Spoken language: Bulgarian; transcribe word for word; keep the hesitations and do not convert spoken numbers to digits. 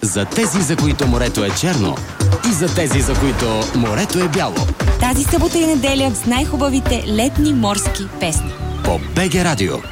За тези, за които морето е черно и за тези, за които морето е бяло. Тази събота и неделя с най-хубавите летни морски песни. По БГ Радио.